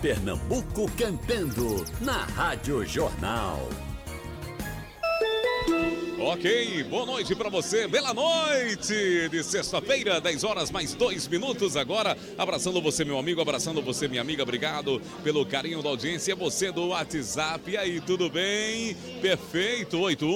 Pernambuco cantando na Rádio Jornal. Ok, boa noite pra você, bela noite de sexta-feira, 10 horas mais 2 minutos agora, abraçando você meu amigo, abraçando você minha amiga, obrigado pelo carinho da audiência, você do WhatsApp, e aí, tudo bem? Perfeito,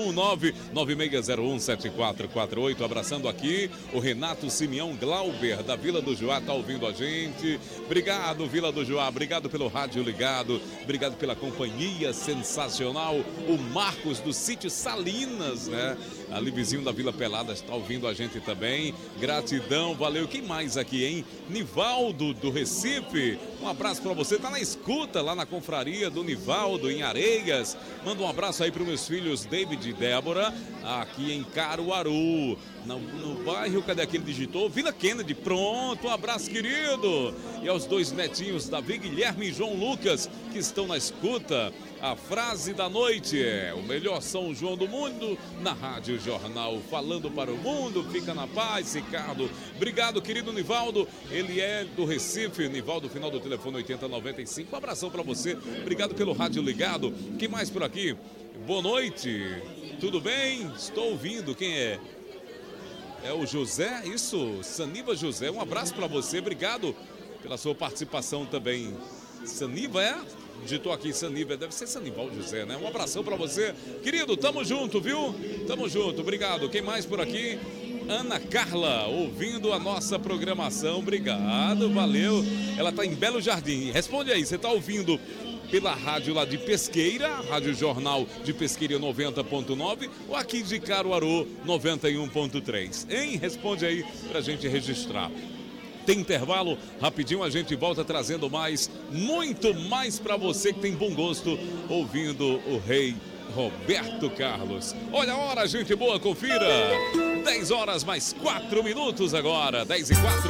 819-9601-7448, abraçando aqui o Renato Simeão Glauber, da Vila do Joá, tá ouvindo a gente, obrigado Vila do Joá, obrigado pelo rádio ligado, obrigado pela companhia sensacional, o Marcos do Sítio Salinas, né? Ali vizinho da Vila Pelada está ouvindo a gente também. Gratidão, valeu. Quem mais aqui, hein? Nivaldo do Recife. Um abraço para você. Tá na escuta lá na confraria do Nivaldo em Areias. Manda um abraço aí para os meus filhos David e Débora, aqui em Caruaru. No bairro, cadê aquele digitou? Vila Kennedy, pronto, um abraço querido. E aos dois netinhos, Davi, Guilherme e João Lucas, que estão na escuta. A frase da noite é: o melhor São João do mundo na Rádio Jornal, falando para o mundo, fica na paz, Ricardo. Obrigado, querido Nivaldo, ele é do Recife, Nivaldo, final do telefone 8095. Um abração para você, obrigado pelo rádio ligado. Quem mais por aqui? Boa noite, tudo bem? Estou ouvindo, quem é? É o José, isso, Saniva José, um abraço para você, obrigado pela sua participação também. Saniva, é? Digitou aqui Saniva, deve ser Sanival José, né? Um abração para você, querido, tamo junto, viu? Tamo junto, obrigado. Quem mais por aqui? Ana Carla, ouvindo a nossa programação, obrigado, valeu. Ela tá em Belo Jardim, responde aí, você tá ouvindo pela rádio lá de Pesqueira, Rádio Jornal de Pesqueira 90.9 ou aqui de Caruaru 91.3, hein? Responde aí pra gente registrar. Tem intervalo, rapidinho a gente volta trazendo mais, muito mais para você que tem bom gosto, ouvindo o rei Roberto Carlos. Olha a hora, gente boa, confira. 10 horas mais 4 minutos agora, 10 e 4.